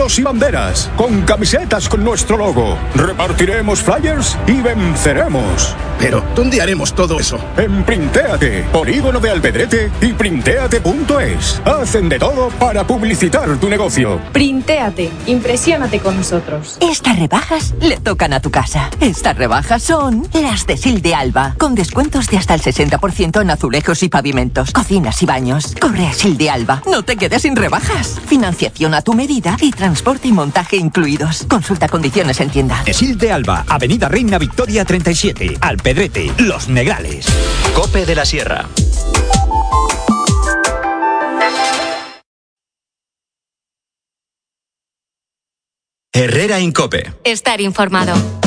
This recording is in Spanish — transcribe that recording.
escudos y banderas, con camisetas con nuestro logo. Repartiremos flyers y venceremos. Pero, ¿dónde haremos todo eso? En Printéate, Polígono de Alpedrete y Printéate.es. Hacen de todo para publicitar tu negocio. Printéate, impresiónate con nosotros. Estas rebajas le tocan a tu casa. Estas rebajas son las de Sil de Alba, con descuentos de hasta el 60% en azulejos y pavimentos, cocinas y baños. Corre a Sil de Alba, no te quedes sin rebajas. Financiación a tu medida y transporte y montaje incluidos. Consulta condiciones en tienda. Sil de Alba, Avenida Reina Victoria 37, Alpedrete, Los Negrales. Cope de la Sierra. Herrera Incope. Estar informado.